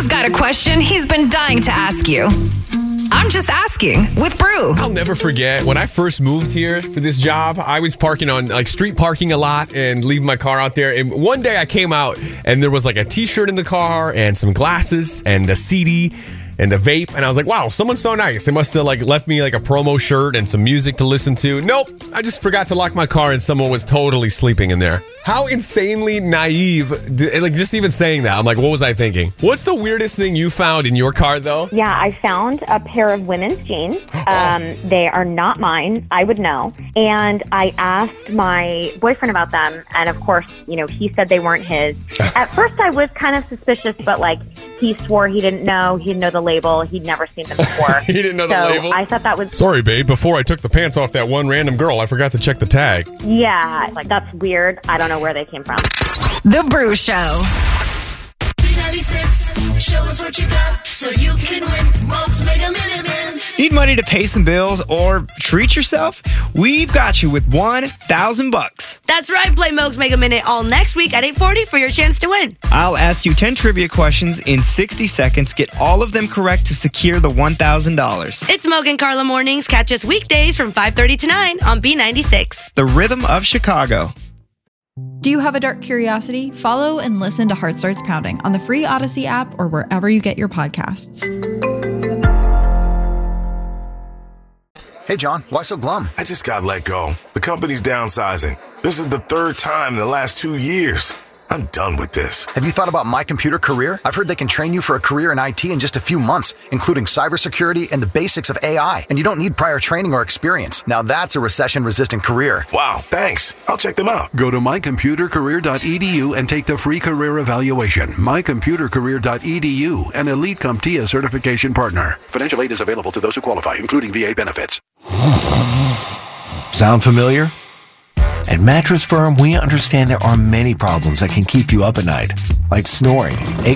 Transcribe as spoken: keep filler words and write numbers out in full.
Brew's got a question he's been dying to ask you. I'm just asking with Brew. I'll never forget when I first moved here for this job. I was parking on like street parking a lot and leaving my car out there. And one day I came out and there was like a t-shirt in the car and some glasses and a C D and a vape. And I was like, wow, someone's so nice. They must have like left me like a promo shirt and some music to listen to. Nope. I just forgot to lock my car and someone was totally sleeping in there. How insanely naive, like just even saying that. I'm like, what was I thinking? What's the weirdest thing you found in your car though? Yeah, I found a pair of women's jeans. Um, they are not mine. I would know. And I asked my boyfriend about them. And of course, you know, he said they weren't his. At first I was kind of suspicious, but like he swore he didn't know. He didn't know the label. He'd never seen them before. He didn't know so the label? I thought that was... Sorry, babe. Before I took the pants off that one random girl, I forgot to check the tag. Yeah, like that's weird. I don't know where they came from. The Brew Show. B ninety-six, show us what you got so you can win. Mugs Mega Minute Man. Need money to pay some bills or treat yourself? We've got you with one thousand bucks. That's right. Play Mogs Mega Minute all next week at eight forty for your chance to win. I'll ask you ten trivia questions in sixty seconds. Get all of them correct to secure the one thousand dollars. It's Moog and Carla Mornings. Catch us weekdays from five thirty to nine on B ninety-six. The rhythm of Chicago. Do you have a dark curiosity? Follow and listen to Heart Starts Pounding on the free Odyssey app or wherever you get your podcasts. Hey, John, why so glum? I just got let go. The company's downsizing. This is the third time in the last two years. I'm done with this. Have you thought about My Computer Career? I've heard they can train you for a career in I T in just a few months, including cybersecurity and the basics of A I. And you don't need prior training or experience. Now that's a recession-resistant career. Wow, thanks. I'll check them out. Go to my computer career dot e d u and take the free career evaluation. my computer career dot e d u, an Elite CompTIA certification partner. Financial aid is available to those who qualify, including V A benefits. Sound familiar? At Mattress Firm, we understand there are many problems that can keep you up at night, like snoring,